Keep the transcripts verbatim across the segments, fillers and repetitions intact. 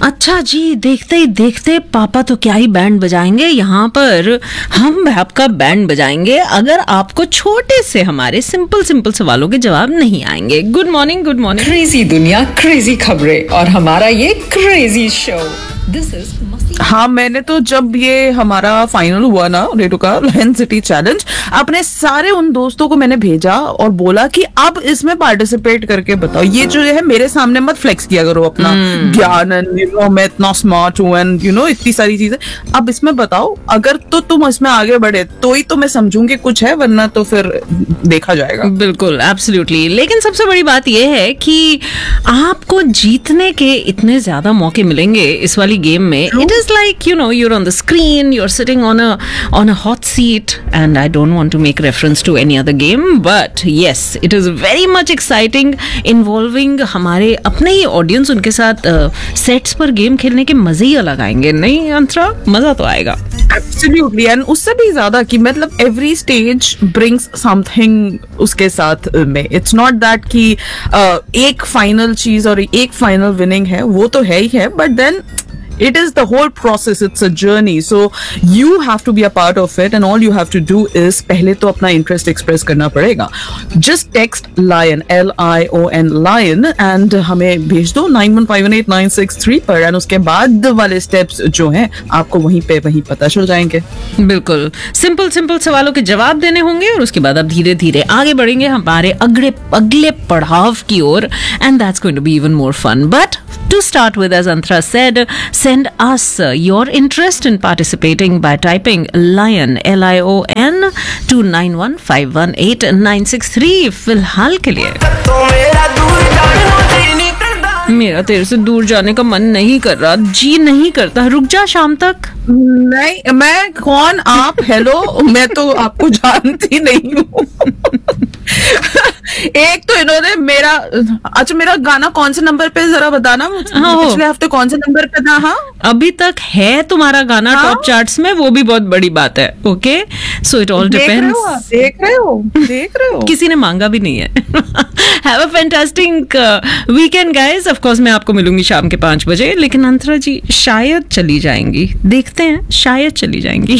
अच्छा जी, देखते ही देखते पापा तो क्या ही बैंड बजाएंगे, यहाँ पर हम आपका बैंड बजाएंगे अगर आपको छोटे से हमारे सिंपल सिंपल सवालों के जवाब नहीं आएंगे। Good morning, good morning. Crazy दुनिया, क्रेजी खबरें और हमारा ये क्रेजी शो। दिस इज हाँ, मैंने तो जब ये हमारा फाइनल हुआ ना रेटू का लायन सिटी चैलेंज, अपने सारे उन दोस्तों को मैंने भेजा और बोला कि अब इसमें पार्टिसिपेट करके बताओ। ये जो है मेरे सामने मत फ्लेक्स किया करो अपना ज्ञान, एंड यू नो मैं इतना स्मार्ट हूँ एंड यू नो इतनी सारी चीजें। अब इसमें बताओ, अगर तो तुम इसमें आगे बढ़े तो ही तो मैं समझूंगी कुछ है, वरना तो फिर देखा जाएगा। बिल्कुल, एब्सोल्युटली। लेकिन सबसे बड़ी बात यह है कि आपको जीतने के इतने ज्यादा मौके मिलेंगे इस वाली गेम में। It is like, you know, you're on the screen, you're sitting on a on a hot seat, and I don't want to make reference to any other game, but yes, it is very much exciting, involving हमारे अपने ही audience, उनके साथ sets uh, पर game खेलने के मजे ही अलग आएंगे। नहीं अंतरा, मजा तो आएगा। Absolutely, and उससे भी ज्यादा कि मतलब every stage brings something उसके साथ में। It's not that कि uh, एक फाइनल चीज और एक फाइनल विनिंग है, वो तो है ही है, but then it is the whole process, it's a journey, so you have to be a part of it, and all you have to do is पहले तो अपना interest express करना पड़ेगा। Just text lion, L I O N lion, and हमें भेज दो nine one five one eight nine six three पर, and उसके बाद वाले steps जो हैं आपको वहीं पे वहीं पता चल जाएंगे। बिल्कुल, सिंपल सिंपल सवालों के जवाब देने होंगे और उसके बाद आप धीरे धीरे आगे बढ़ेंगे हमारे अगले अगले पड़ाव की ओर, and that's going to be even more fun. But to start with, as Antra said, send us uh, your interest in participating by typing lion, L I O N, to nine one five one eight nine six three. फिलहाल के लिए मेरा तेरे से दूर जाने का मन नहीं कर रहा, जी नहीं करता। रुक जा शाम तक। नहीं, मैं कौन आप? हेलो, मैं तो आपको जानती नहीं हूँ। एक तो इन्होंने मेरा, अच्छा मेरा गाना कौन से नंबर पे जरा बताना। हाँ, पिछले हफ्ते कौन से नंबर पे था? हाँ, अभी तक है तुम्हारा गाना हाँ? टॉप चार्ट्स में, वो भी बहुत बड़ी बात है। Okay, so it all depends. देख रहे हो, देख रहे हो, किसी ने मांगा भी नहीं है। Have a fantastic weekend guys. Of course मैं आपको मिलूंगी शाम के पांच बजे, लेकिन अंतरा जी शायद चली जाएंगी, देखते हैं, शायद चली जाएंगी।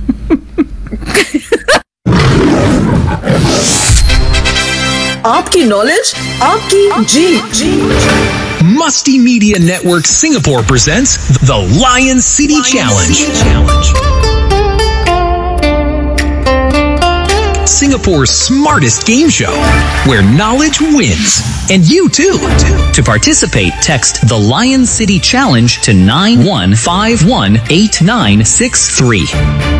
आपकी नॉलेज, आपकी जी जी। Musty Media Network Singapore presents the Lion City Challenge. Singapore's smartest game show, where knowledge wins. And you too. To participate, text the Lion City Challenge to nine one five one eight nine six three.